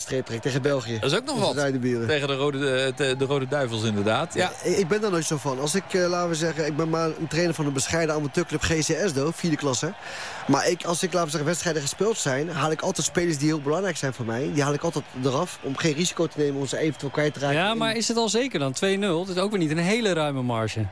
streep trekt tegen België. Dat is ook nog wat. Tegen de Rode Duivels inderdaad. Ja. Ik ben daar nooit zo van. Als ik, laten we zeggen, ik ben maar een trainer van een bescheiden amateurclub GCSDO, 4e klasse. Maar als ik, laten we zeggen, wedstrijden gespeeld zijn, haal ik altijd spelers die heel belangrijk zijn voor mij. Die haal ik altijd eraf om geen risico te nemen om ze eventueel kwijt te raken. Ja, maar is het al zeker dan? 2-0? Dat is ook weer niet een hele ruime marge.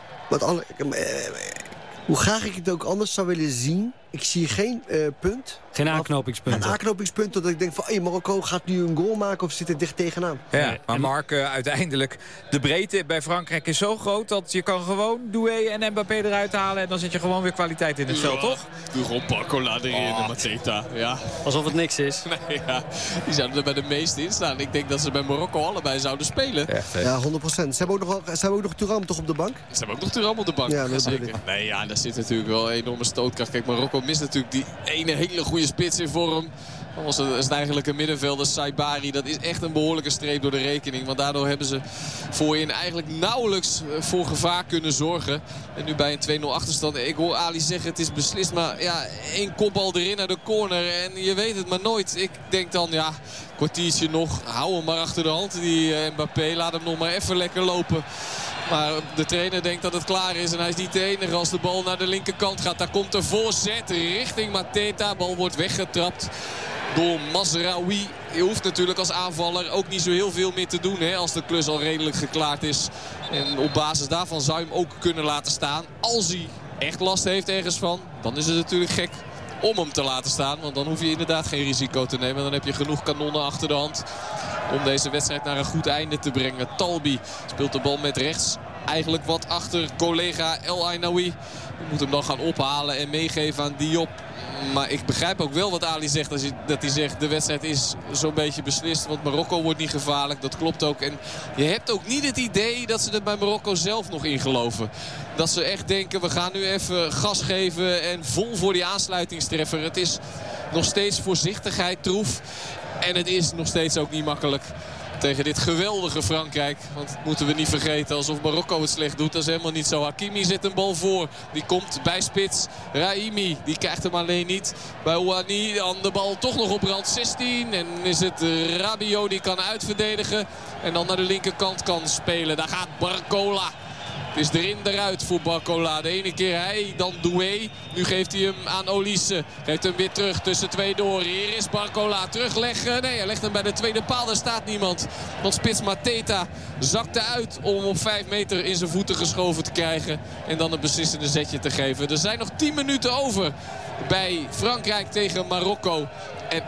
Hoe graag ik het ook anders zou willen zien, ik zie geen punt. Geen aanknopingspunt. Een aanknopingspunt dat ik denk van, Marokko gaat nu een goal maken of zit er dicht tegenaan. Ja, maar Mark, uiteindelijk, de breedte bij Frankrijk is zo groot dat je kan gewoon Doué en Mbappé eruit halen en dan zit je gewoon weer kwaliteit in het veld, toch? Doe gewoon Barcola erin en Mateta. Ja. Alsof het niks is. Nee, ja. Die zouden er bij de meeste in staan. Ik denk dat ze bij Marokko allebei zouden spelen. Echt, ja, 100%. Ze hebben ook nog Thuram toch op de bank? Ze hebben ook nog Thuram op de bank. Ja, dat zeker. Nee, ja, daar zit natuurlijk wel een enorme stootkracht. Kijk, Marokko mist natuurlijk die ene hele goede spits in vorm. Dan was het eigenlijk een middenvelder, Saibari. Dat is echt een behoorlijke streep door de rekening. Want daardoor hebben ze voorin eigenlijk nauwelijks voor gevaar kunnen zorgen. En nu bij een 2-0 achterstand. Ik hoor Ali zeggen het is beslist. Maar ja, 1 kopbal erin naar de corner. En je weet het maar nooit. Ik denk dan, ja, kwartiertje nog. Hou hem maar achter de hand, die Mbappé. Laat hem nog maar even lekker lopen. Maar de trainer denkt dat het klaar is. En hij is niet de enige als de bal naar de linkerkant gaat. Daar komt de voorzet richting Mateta. Bal wordt weggetrapt door Mazraoui. Je hoeft natuurlijk als aanvaller ook niet zo heel veel meer te doen, hè, als de klus al redelijk geklaard is. En op basis daarvan zou je hem ook kunnen laten staan. Als hij echt last heeft ergens van, dan is het natuurlijk gek om hem te laten staan. Want dan hoef je inderdaad geen risico te nemen. Dan heb je genoeg kanonnen achter de hand om deze wedstrijd naar een goed einde te brengen. Talbi speelt de bal met rechts. Eigenlijk wat achter collega El Ainaoui. Je moet hem dan gaan ophalen en meegeven aan Diop. Maar ik begrijp ook wel wat Ali zegt. Dat hij zegt de wedstrijd is zo'n beetje beslist. Want Marokko wordt niet gevaarlijk. Dat klopt ook. En je hebt ook niet het idee dat ze er bij Marokko zelf nog in geloven. Dat ze echt denken we gaan nu even gas geven en vol voor die aansluitingstreffer. Het is nog steeds voorzichtigheid troef. En het is nog steeds ook niet makkelijk tegen dit geweldige Frankrijk. Want dat moeten we niet vergeten. Alsof Marokko het slecht doet. Dat is helemaal niet zo. Hakimi zet een bal voor. Die komt bij spits. Raimi. Die krijgt hem alleen niet. Bij Ouani. Dan de bal toch nog op rand 16. En is het Rabiot die kan uitverdedigen. En dan naar de linkerkant kan spelen. Daar gaat Barcola. Het is erin, eruit voor Barcola. De ene keer hij, dan Doué. Nu geeft hij hem aan Olise. Geeft hem weer terug tussen twee door. Hier is Barcola. Terugleggen. Nee, hij legt hem bij de tweede paal. Daar staat niemand. Want spits Mateta zakte uit om hem op 5 meter in zijn voeten geschoven te krijgen. En dan een beslissende zetje te geven. Er zijn nog 10 minuten over bij Frankrijk tegen Marokko. En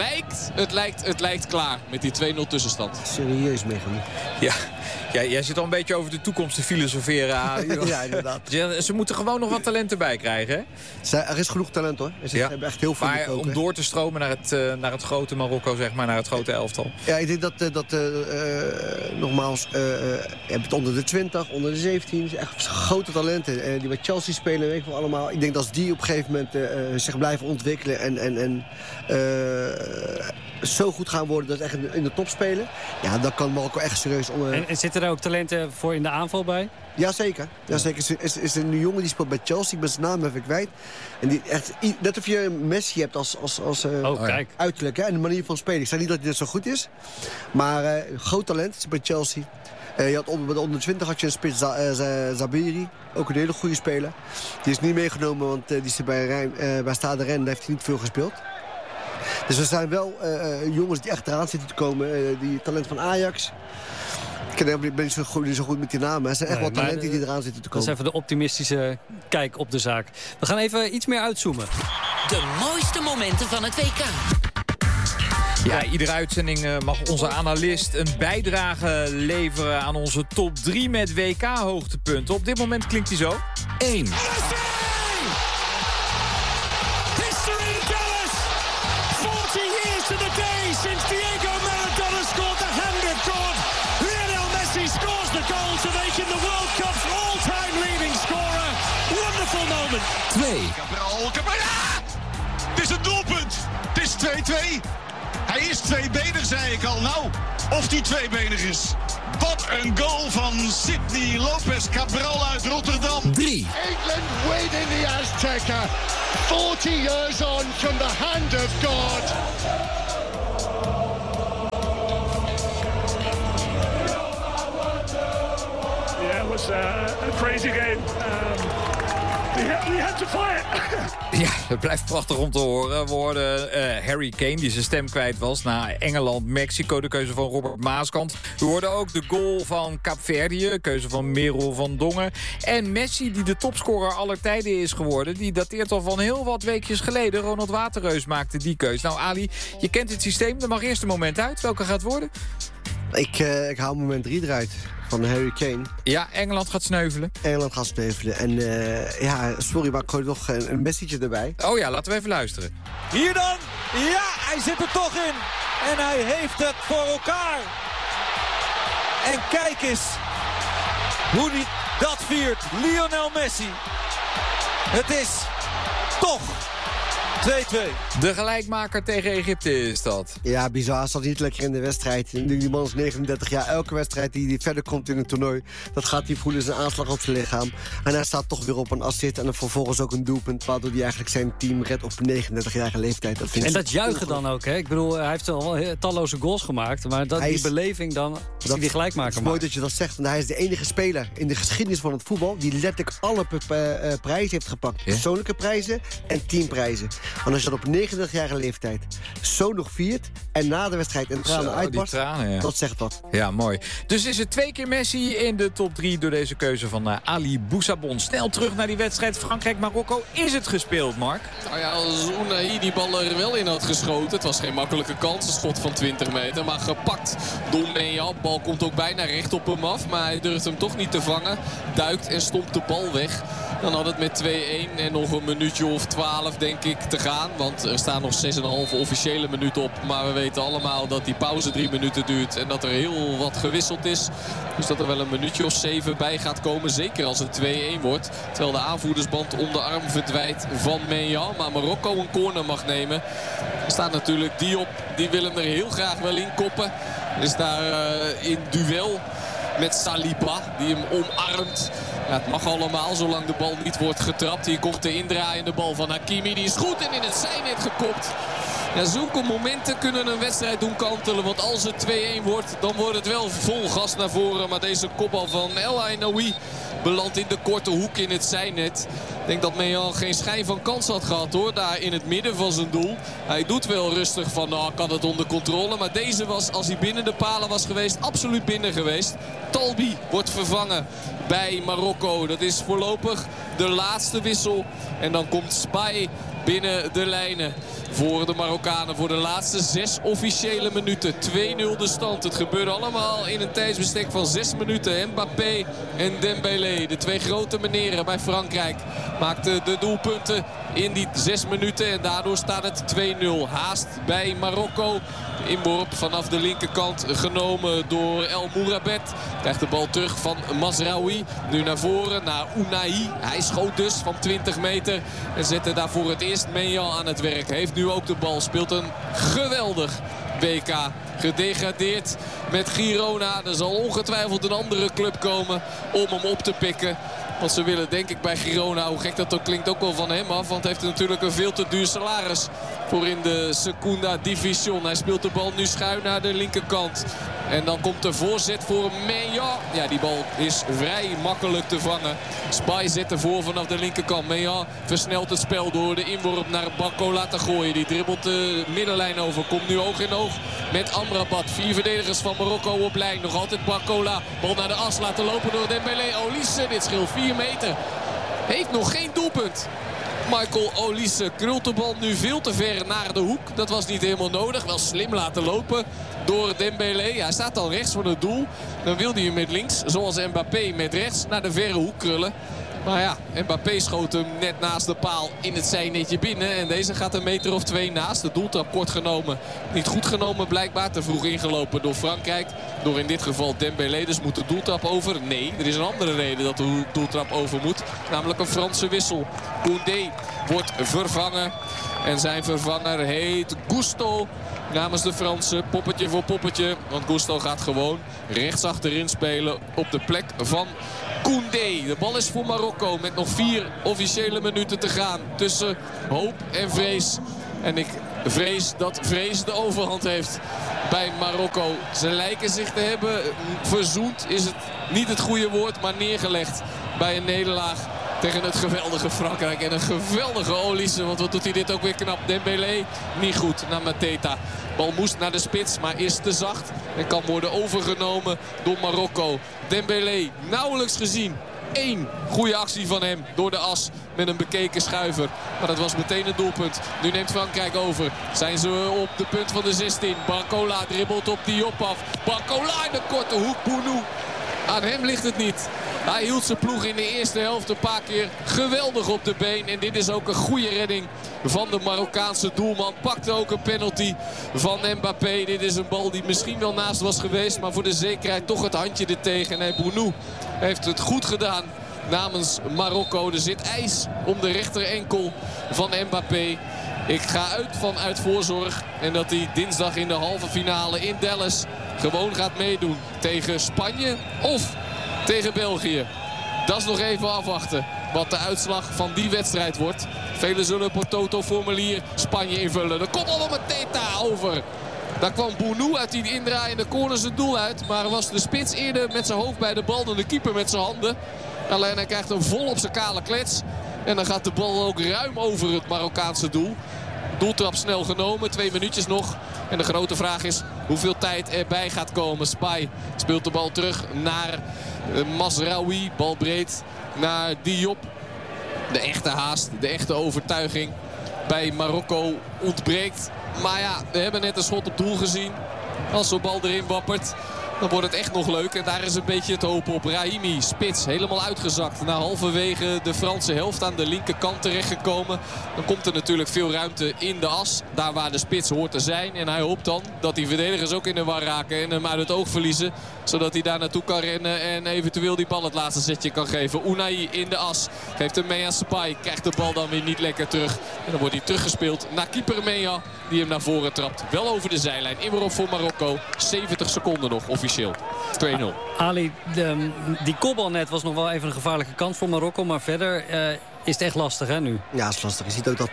het lijkt klaar met die 2-0 tussenstand. Serieus, Megan. Ja, jij zit al een beetje over de toekomst te filosoferen. Ja, inderdaad. Ze moeten gewoon nog wat talent erbij krijgen, hè? Er is genoeg talent, hoor. Ze hebben echt heel veel. Maar om door te stromen naar het grote Marokko, zeg maar, naar het grote elftal. Ja, ik denk dat nogmaals, je hebt het onder de 20, onder de 17. Echt grote talenten die bij Chelsea spelen, weet ik wel allemaal. Ik denk dat die op een gegeven moment zich blijven ontwikkelen en zo goed gaan worden dat ze echt in de top spelen. Ja, dan kan Marokko echt serieus onder. En zitten er ook talenten voor in de aanval bij? Jazeker. Is een jongen die speelt bij Chelsea. Ik ben zijn naam even kwijt. En die echt, net of je Messi hebt als kijk. uiterlijk. Hè, en de manier van spelen. Ik zeg niet dat hij net zo goed is. Maar groot talent is bij Chelsea. Je had bij de onder 20 had je een spits Zabiri. Ook een hele goede speler. Die is niet meegenomen, want die is bij Stade Rennes. Daar heeft hij niet veel gespeeld. Dus er zijn wel jongens die echt eraan zitten te komen. Die talent van Ajax. Ik ben niet zo goed met die namen. Er zijn echt wel talenten die eraan zitten te komen. Dat is even de optimistische kijk op de zaak. We gaan even iets meer uitzoomen. De mooiste momenten van het WK. Ja, iedere uitzending mag onze analist een bijdrage leveren aan onze top 3 met WK-hoogtepunten. Op dit moment klinkt hij zo. 1. Since Diego Maradona scored the hand of God, Lionel Messi scores the goal to make him the World Cup's all-time leading scorer. Wonderful moment. 2. Cabral. Het is een doelpunt. Het is 2-2. Hij is tweebenig, zei ik al. Nou, of die tweebenig is. Wat een goal van Sidney Lopez Cabral uit Rotterdam. 3. England win in the Azteca. 40 years on from the hand of God. was a crazy game. We had to play it. Ja, het blijft prachtig om te horen. We hoorden Harry Kane, die zijn stem kwijt was na Engeland-Mexico. De keuze van Robert Maaskant. We hoorden ook de goal van Kaapverdië. Keuze van Merel van Dongen. En Messi, die de topscorer aller tijden is geworden. Die dateert al van heel wat weekjes geleden. Ronald Waterreus maakte die keus. Nou, Ali, je kent het systeem. Er mag eerst een moment uit. Welke gaat worden? Ik haal moment 3 eruit. Van Harry Kane. Ja, Engeland gaat sneuvelen. Engeland gaat sneuvelen. En sorry, maar ik gooi nog een message erbij. Oh ja, laten we even luisteren. Hier dan. Ja, hij zit er toch in. En hij heeft het voor elkaar. En kijk eens hoe hij dat viert. Lionel Messi. Het is toch 2-2. De gelijkmaker tegen Egypte is dat. Ja, bizar. Zat niet lekker in de wedstrijd. Die man is 39 jaar. Elke wedstrijd die verder komt in een toernooi, dat gaat hij voelen, zijn aanslag op zijn lichaam. En hij staat toch weer op een assist en dan vervolgens ook een doelpunt, waardoor hij eigenlijk zijn team redt op 39-jarige leeftijd. En dat juichen dan ook, hè? Ik bedoel, hij heeft al talloze goals gemaakt, maar die beleving dan, als hij die gelijkmaker maakt. Het is mooi dat je dat zegt, want hij is de enige speler in de geschiedenis van het voetbal die letterlijk alle prijzen heeft gepakt. Ja? Persoonlijke prijzen en teamprijzen. Want als je dat op 39-jarige leeftijd zo nog viert en na de wedstrijd en tranen uitbarst, dat zegt wat. Ja, mooi. Dus is het 2 keer Messi in de top 3 door deze keuze van Ali Boussabon. Snel terug naar die wedstrijd Frankrijk-Marokko. Is het gespeeld, Mark? Nou ja, als Unai die bal er wel in had geschoten. Het was geen makkelijke kans, een schot van 20 meter. Maar gepakt door Mejan. Bal komt ook bijna recht op hem af. Maar hij durft hem toch niet te vangen. Duikt en stompt de bal weg. Dan had het met 2-1 en nog een minuutje of 12 denk ik te gaan. Want er staan nog 6,5 officiële minuten op. Maar we weten allemaal dat die pauze 3 minuten duurt. En dat er heel wat gewisseld is. Dus dat er wel een minuutje of 7 bij gaat komen. Zeker als het 2-1 wordt. Terwijl de aanvoerdersband om de arm verdwijnt van Mejan. Maar Marokko een corner mag nemen. Er staat natuurlijk Diop. Die wil hem er heel graag wel in koppen. Is daar in duel met Saliba die hem omarmt. Ja, het mag allemaal zolang de bal niet wordt getrapt. Hier komt de indraaiende bal van Hakimi. Die is goed en in het zijnet gekopt. Ja, zulke momenten kunnen een wedstrijd doen kantelen. Want als het 2-1 wordt, dan wordt het wel vol gas naar voren. Maar deze kopbal van El Ainaoui belandt in de korte hoek in het zijnet. Ik denk dat Mejan geen schijn van kans had gehad hoor. Daar in het midden van zijn doel. Hij doet wel rustig van nou kan het onder controle. Maar deze was als hij binnen de palen was geweest absoluut binnen geweest. Talbi wordt vervangen bij Marokko. Dat is voorlopig de laatste wissel. En dan komt Spy binnen de lijnen voor de Marokkanen. Voor de laatste 6 officiële minuten. 2-0 de stand. Het gebeurde allemaal in een tijdsbestek van 6 minuten. Mbappé en Dembélé. De 2 grote meneren bij Frankrijk maakten de doelpunten in die 6 minuten. En daardoor staat het 2-0. Haast bij Marokko. De inworp vanaf de linkerkant genomen door El Mourabet. Krijgt de bal terug van Mazraoui. Nu naar voren naar Unai. Hij schoot dus van 20 meter. En zette daar voor het eerst Mejan aan het werk. Heeft nu ook de bal. Speelt een geweldig WK. Gedegradeerd met Girona. Er zal ongetwijfeld een andere club komen om hem op te pikken. Want ze willen denk ik bij Girona, hoe gek dat ook klinkt, ook wel van hem af. Want hij heeft natuurlijk een veel te duur salaris voor in de Segunda Division. Hij speelt de bal nu schuin naar de linkerkant. En dan komt de voorzet voor Mejan. Ja, die bal is vrij makkelijk te vangen. Spy zet ervoor vanaf de linkerkant. Mejan versnelt het spel door de inworp naar Barcola te gooien. Die dribbelt de middenlijn over. Komt nu oog in oog met Amrabat. 4 verdedigers van Marokko op lijn. Nog altijd Barcola. Bal naar de as laten lopen door Dembélé. Olise, dit scheelt 4 meter. Heeft nog geen doelpunt. Michael Olise krult de bal nu veel te ver naar de hoek. Dat was niet helemaal nodig. Wel slim laten lopen door Dembélé. Hij staat al rechts van het doel. Dan wil hij hem met links, zoals Mbappé met rechts, naar de verre hoek krullen. Maar ja, Mbappé schoot hem net naast de paal in het zijnetje binnen. En deze gaat een meter of 2 naast. De doeltrap kort genomen. Niet goed genomen blijkbaar. Te vroeg ingelopen door Frankrijk. Door in dit geval Dembélé. Dus moet de doeltrap over? Nee, er is een andere reden dat de doeltrap over moet. Namelijk een Franse wissel. Koundé wordt vervangen. En zijn vervanger heet Gusto. Namens de Fransen, poppetje voor poppetje. Want Gusto gaat gewoon rechts achterin spelen op de plek van Koundé. De bal is voor Marokko met nog 4 officiële minuten te gaan. Tussen hoop en vrees. En ik vrees dat vrees de overhand heeft bij Marokko. Ze lijken zich te hebben verzoend. Is het niet het goede woord, maar neergelegd bij een nederlaag tegen het geweldige Frankrijk. En een geweldige Olise, want wat doet hij dit ook weer knap. Dembélé niet goed naar Mateta. Bal moest naar de spits, maar is te zacht. En kan worden overgenomen door Marokko. Dembélé nauwelijks gezien. 1 goede actie van hem door de as met een bekeken schuiver. Maar dat was meteen het doelpunt. Nu neemt Frankrijk over. Zijn ze op de punt van de 16. Barcola dribbelt op Diop af. Barcola in de korte hoek. Bounou. Aan hem ligt het niet. Hij hield zijn ploeg in de eerste helft een paar keer geweldig op de been. En dit is ook een goede redding van de Marokkaanse doelman. Pakte ook een penalty van Mbappé. Dit is een bal die misschien wel naast was geweest. Maar voor de zekerheid toch het handje ertegen. En Bounou heeft het goed gedaan namens Marokko. Er zit ijs om de rechterenkel van Mbappé. Ik ga uit voorzorg. En dat hij dinsdag in de halve finale in Dallas gewoon gaat meedoen tegen Spanje of tegen België. Dat is nog even afwachten wat de uitslag van die wedstrijd wordt. Velen zullen op het Toto-formulier Spanje invullen. De kopbal van Mateta over. Daar kwam Bounou uit die indraaiende corner zijn doel uit. Maar was de spits eerder met zijn hoofd bij de bal dan de keeper met zijn handen. Alleen hij krijgt hem vol op zijn kale klets. En dan gaat de bal ook ruim over het Marokkaanse doel. Doeltrap snel genomen, 2 minuutjes nog. En de grote vraag is hoeveel tijd erbij gaat komen. Spy speelt de bal terug naar Mazraoui. Bal breed naar Diop. De echte haast, de echte overtuiging bij Marokko ontbreekt. Maar ja, we hebben net een schot op doel gezien. Als zo'n bal erin wappert, dan wordt het echt nog leuk. En daar is een beetje het hoop op. Brahimi, spits, helemaal uitgezakt. Na halverwege de Franse helft aan de linkerkant terechtgekomen. Dan komt er natuurlijk veel ruimte in de as. Daar waar de spits hoort te zijn. En hij hoopt dan dat die verdedigers ook in de war raken. En hem uit het oog verliezen. Zodat hij daar naartoe kan rennen. En eventueel die bal het laatste zetje kan geven. Unai in de as. Geeft hem mee aan Spy. Krijgt de bal dan weer niet lekker terug. En dan wordt hij teruggespeeld naar keeper Mea. Die hem naar voren trapt. Wel over de zijlijn. Inworp voor Marokko. 70 seconden nog officieel. 2-0. Ali, die kopbal net was nog wel even een gevaarlijke kant voor Marokko. Maar verder is het echt lastig, hè, nu? Ja, het is lastig. Je ziet ook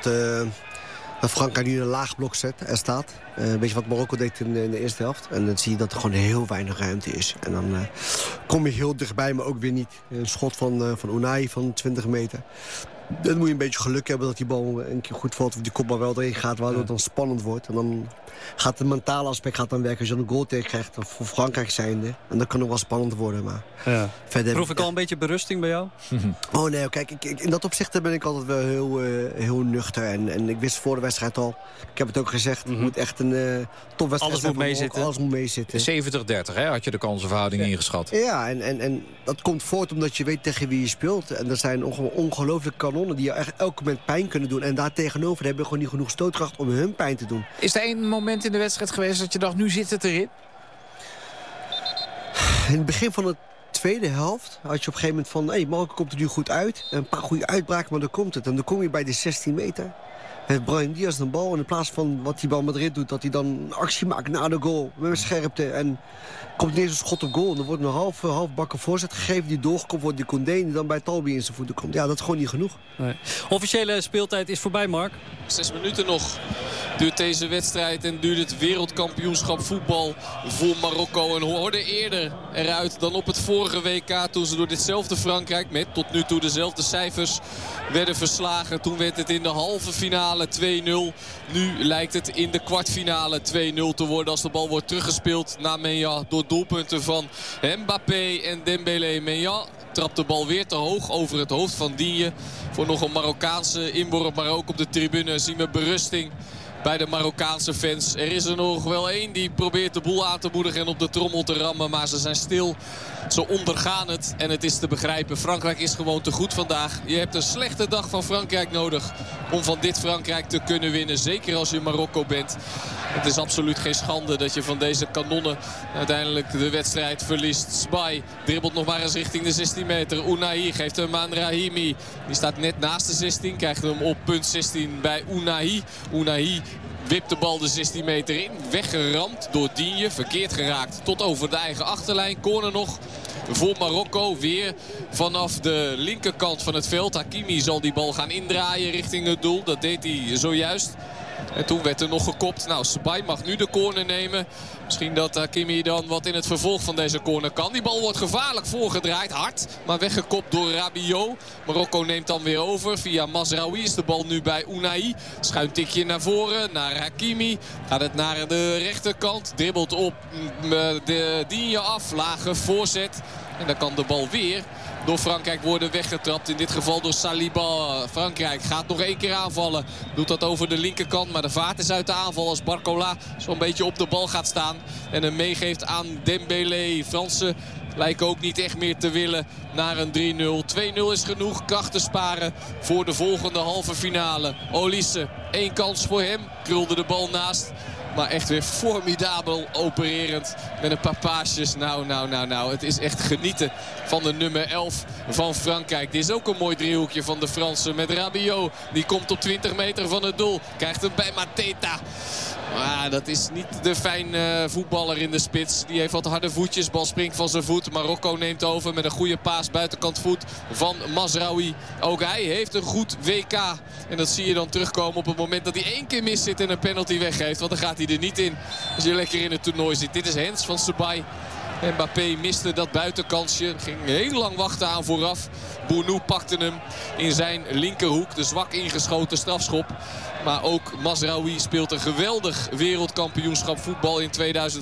dat Frankrijk nu een laag blok staat. Een beetje wat Marokko deed in de eerste helft. En dan zie je dat er gewoon heel weinig ruimte is. En dan kom je heel dichtbij, maar ook weer niet. Een schot van Unai van 20 meter. Dan moet je een beetje geluk hebben dat die bal een keer goed valt. Of die kopbal wel erin gaat, waardoor het dan spannend wordt. En dan gaat het mentale aspect dan werken als je een goal tegen krijgt. Of voor Frankrijk zijnde. En dat kan nog wel spannend worden. Maar verder proef ik al een beetje berusting bij jou? Oh nee, kijk, in dat opzicht ben ik altijd wel heel nuchter. En ik wist voor de wedstrijd al, ik heb het ook gezegd, het moet echt een topwedstrijd zijn. Alles moet meezitten. 70-30, hè, had je de kansenverhouding ingeschat. Ja, en dat komt voort omdat je weet tegen wie je speelt. En dat zijn ongelooflijke kanonnen die je echt elk moment pijn kunnen doen. En daar tegenover hebben we gewoon niet genoeg stootkracht om hun pijn te doen. Is er één moment in de wedstrijd geweest dat je dacht, nu zit het erin? In het begin van de tweede helft had je op een gegeven moment van, hey, Marokko komt er nu goed uit. Een paar goede uitbraken, maar dan komt het. En dan kom je bij de 16 meter. Heeft Brahim Diaz een bal. En in plaats van wat die bal Madrid doet, dat hij dan een actie maakt na de goal. Met scherpte. En komt ineens een schot op goal. En er wordt een half bakken voorzet gegeven. Die doorgekomt wordt die Condé. Die dan bij Talbi in zijn voeten komt. Ja, dat is gewoon niet genoeg. Nee. Officiële speeltijd is voorbij, Mark. 6 minuten nog duurt deze wedstrijd en duurt het wereldkampioenschap voetbal voor Marokko. En hoorde eerder eruit dan op het vorige WK toen ze door ditzelfde Frankrijk met tot nu toe dezelfde cijfers werden verslagen. Toen werd het in de halve finale 2-0. Nu lijkt het in de kwartfinale 2-0 te worden als de bal wordt teruggespeeld naar Mea door doelpunten van Mbappé en Dembélé. Mea trapt de bal weer te hoog over het hoofd van Digne voor nog een Marokkaanse inworp. Maar ook op de tribune zien we berusting bij de Marokkaanse fans. Er is er nog wel één die probeert de boel aan te moedigen en op de trommel te rammen. Maar ze zijn stil. Ze ondergaan het. En het is te begrijpen. Frankrijk is gewoon te goed vandaag. Je hebt een slechte dag van Frankrijk nodig om van dit Frankrijk te kunnen winnen. Zeker als je Marokko bent. Het is absoluut geen schande dat je van deze kanonnen uiteindelijk de wedstrijd verliest. Spy dribbelt nog maar eens richting de 16 meter. Unai geeft hem aan Brahimi. Die staat net naast de 16. Krijgt hem op punt 16 bij Unai. Unai wipt de bal de 16 meter in. Weggeramd door Digne. Verkeerd geraakt tot over de eigen achterlijn. Corner nog voor Marokko. Weer vanaf de linkerkant van het veld. Hakimi zal die bal gaan indraaien richting het doel. Dat deed hij zojuist. En toen werd er nog gekopt. Nou, Sabay mag nu de corner nemen. Misschien dat Hakimi dan wat in het vervolg van deze corner kan. Die bal wordt gevaarlijk voorgedraaid. Hard, maar weggekopt door Rabiot. Marokko neemt dan weer over. Via Mazraoui is de bal nu bij Unai. Schuin tikje naar voren, naar Hakimi. Gaat het naar de rechterkant. Dribbelt op de Digne af. Lage voorzet. En dan kan de bal weer door Frankrijk worden weggetrapt. In dit geval door Saliba. Frankrijk gaat nog 1 keer aanvallen. Doet dat over de linkerkant. Maar de vaart is uit de aanval als Barcola zo'n beetje op de bal gaat staan. En hem meegeeft aan Dembélé. Fransen lijken ook niet echt meer te willen naar een 3-0. 2-0 is genoeg. Krachten sparen voor de volgende halve finale. Olise, 1 kans voor hem. Krulde de bal naast. Maar echt weer formidabel opererend met een paar paasjes. Nou. Het is echt genieten van de nummer 11 van Frankrijk. Dit is ook een mooi driehoekje van de Fransen met Rabiot. Die komt op 20 meter van het doel. Krijgt hem bij Mateta. Maar dat is niet de fijne voetballer in de spits. Die heeft wat harde voetjes. Bal springt van zijn voet. Marokko neemt over met een goede paas buitenkant voet van Mazraoui. Ook hij heeft een goed WK. En dat zie je dan terugkomen op het moment dat hij 1 keer mis zit en een penalty weggeeft. Want dan gaat hij er niet in als je lekker in het toernooi zit. Dit is Hens van Sabay. Mbappé miste dat buitenkansje. Ging heel lang wachten aan vooraf. Bounou pakte hem in zijn linkerhoek. De zwak ingeschoten strafschop. Maar ook Mazraoui speelt een geweldig wereldkampioenschap voetbal in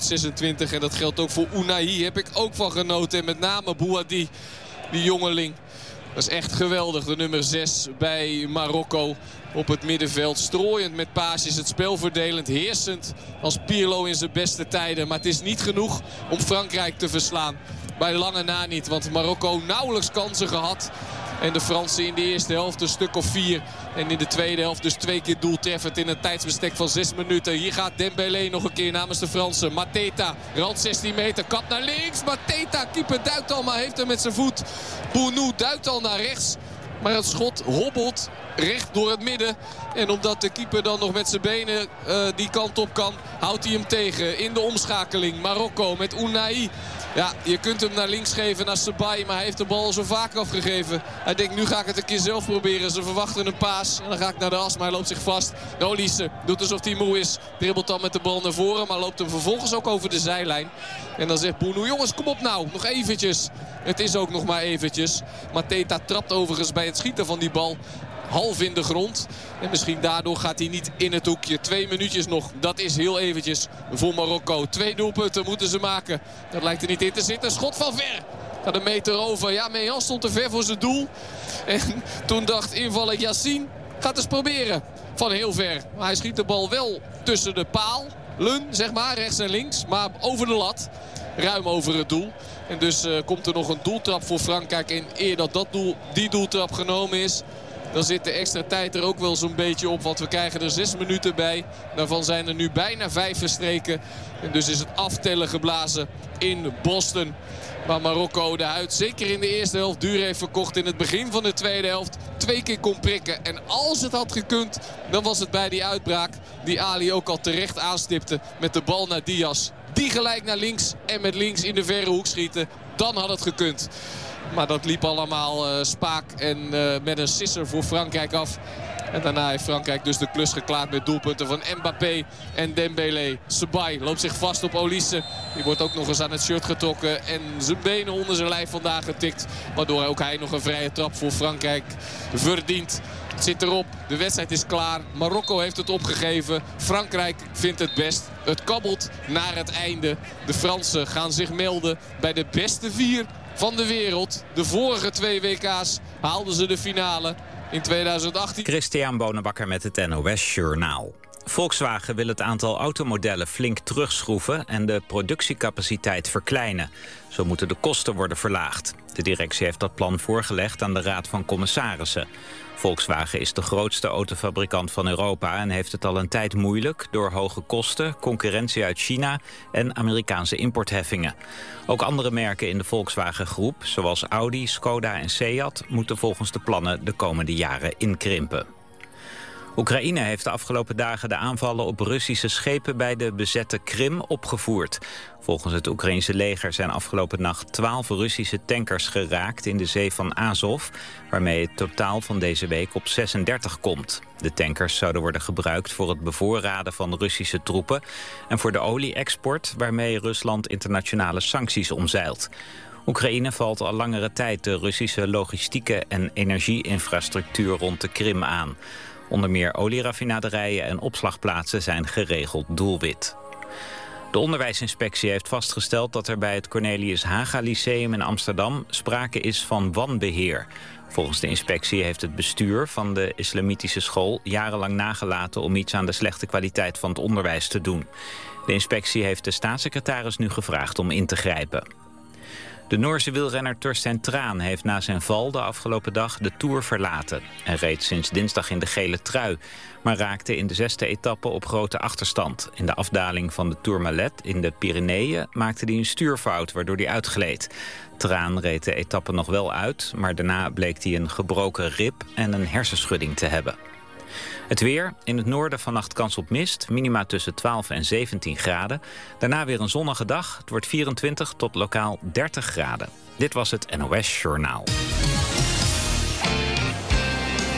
2026. En dat geldt ook voor Unai. Heb ik ook van genoten. En met name Bouhaddi, die jongeling. Dat is echt geweldig. De nummer 6 bij Marokko op het middenveld. Strooiend met paasjes. Het spel verdelend. Heersend als Pirlo in zijn beste tijden. Maar het is niet genoeg om Frankrijk te verslaan. Bij lange na niet. Want Marokko nauwelijks kansen gehad. En de Fransen in de eerste helft een stuk of 4. En in de tweede helft dus 2 keer doeltreffend in een tijdsbestek van 6 minuten. Hier gaat Dembélé nog een keer namens de Fransen. Mateta, rand 16 meter, kap naar links. Mateta, keeper duikt al, maar heeft hem met zijn voet. Bounou duikt al naar rechts. Maar het schot hobbelt recht door het midden. En omdat de keeper dan nog met zijn benen die kant op kan, houdt hij hem tegen in de omschakeling. Marokko met Unai. Ja, je kunt hem naar links geven, naar Sabay. Maar hij heeft de bal zo vaak afgegeven. Hij denkt, nu ga ik het een keer zelf proberen. Ze verwachten een paas. En dan ga ik naar de as, maar hij loopt zich vast. Olise doet alsof hij moe is. Dribbelt dan met de bal naar voren. Maar loopt hem vervolgens ook over de zijlijn. En dan zegt Bounou, jongens, kom op nou. Nog eventjes. Het is ook nog maar eventjes. Mateta trapt overigens bij het schieten van die bal half in de grond. En misschien daardoor gaat hij niet in het hoekje. 2 minuutjes nog. Dat is heel eventjes voor Marokko. 2 doelpunten moeten ze maken. Dat lijkt er niet in te zitten. Schot van ver. Gaat een meter over. Ja, Mejan stond te ver voor zijn doel. En toen dacht invaller Yassine, gaat eens proberen. Van heel ver. Maar hij schiet de bal wel tussen de palen, zeg maar, rechts en links. Maar over de lat. Ruim over het doel. En dus komt er nog een doeltrap voor Frankrijk. En eer dat die doeltrap genomen is, dan zit de extra tijd er ook wel zo'n beetje op. Want we krijgen er 6 minuten bij. Daarvan zijn er nu bijna 5 verstreken. En dus is het aftellen geblazen in Boston. Waar Marokko de huid zeker in de eerste helft duur heeft verkocht. In het begin van de tweede helft 2 keer kon prikken. En als het had gekund, dan was het bij die uitbraak die Ali ook al terecht aanstipte met de bal naar Diaz. Die gelijk naar links en met links in de verre hoek schieten. Dan had het gekund. Maar dat liep allemaal spaak en met een sisser voor Frankrijk af. En daarna heeft Frankrijk dus de klus geklaard met doelpunten van Mbappé en Dembélé. Sabay loopt zich vast op Olise. Die wordt ook nog eens aan het shirt getrokken en zijn benen onder zijn lijf vandaag getikt. Waardoor ook hij nog een vrije trap voor Frankrijk verdient. Het zit erop, de wedstrijd is klaar. Marokko heeft het opgegeven. Frankrijk vindt het best. Het kabbelt naar het einde. De Fransen gaan zich melden bij de beste 4 van de wereld. De vorige 2 WK's haalden ze de finale in 2018. Christian Bonenbakker met het NOS Journaal. Volkswagen wil het aantal automodellen flink terugschroeven en de productiecapaciteit verkleinen. Zo moeten de kosten worden verlaagd. De directie heeft dat plan voorgelegd aan de Raad van Commissarissen. Volkswagen is de grootste autofabrikant van Europa en heeft het al een tijd moeilijk door hoge kosten, concurrentie uit China en Amerikaanse importheffingen. Ook andere merken in de Volkswagen-groep, zoals Audi, Skoda en Seat, moeten volgens de plannen de komende jaren inkrimpen. Oekraïne heeft de afgelopen dagen de aanvallen op Russische schepen bij de bezette Krim opgevoerd. Volgens het Oekraïense leger zijn afgelopen nacht 12 Russische tankers geraakt in de zee van Azov, waarmee het totaal van deze week op 36 komt. De tankers zouden worden gebruikt voor het bevoorraden van Russische troepen en voor de olie-export, waarmee Rusland internationale sancties omzeilt. Oekraïne valt al langere tijd de Russische logistieke en energieinfrastructuur rond de Krim aan. Onder meer olieraffinaderijen en opslagplaatsen zijn geregeld doelwit. De onderwijsinspectie heeft vastgesteld dat er bij het Cornelius Haga Lyceum in Amsterdam sprake is van wanbeheer. Volgens de inspectie heeft het bestuur van de islamitische school jarenlang nagelaten om iets aan de slechte kwaliteit van het onderwijs te doen. De inspectie heeft de staatssecretaris nu gevraagd om in te grijpen. De Noorse wielrenner Torstein Thraan heeft na zijn val de afgelopen dag de Tour verlaten. Hij reed sinds dinsdag in de gele trui, maar raakte in de 6e etappe op grote achterstand. In de afdaling van de Tourmalet in de Pyreneeën maakte hij een stuurfout, waardoor hij uitgleed. Thraan reed de etappe nog wel uit, maar daarna bleek hij een gebroken rib en een hersenschudding te hebben. Het weer, in het noorden vannacht kans op mist, minima tussen 12 en 17 graden. Daarna weer een zonnige dag, het wordt 24 tot lokaal 30 graden. Dit was het NOS Journaal.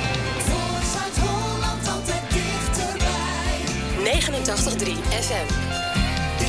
Voor Zuid-Holland altijd dichterbij. 89.3 FM.